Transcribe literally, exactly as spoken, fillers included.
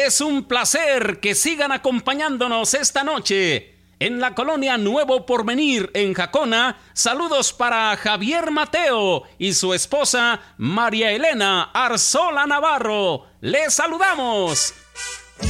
Es un placer que sigan acompañándonos esta noche. En la colonia Nuevo Porvenir, en Jacona, saludos para Javier Mateo y su esposa María Elena Arzola Navarro. ¡Les saludamos!